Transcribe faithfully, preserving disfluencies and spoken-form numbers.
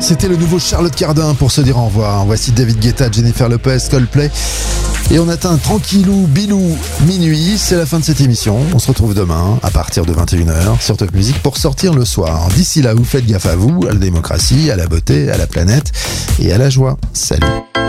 C'était le nouveau Charlotte Cardin pour se dire au revoir. Voici David Guetta, Jennifer Lopez, Coldplay. Et on atteint tranquillou, bilou, minuit. C'est la fin de cette émission. On se retrouve demain à partir de vingt et une heures sur Top Music pour sortir le soir. D'ici là, vous faites gaffe à vous, à la démocratie, à la beauté, à la planète et à la joie. Salut.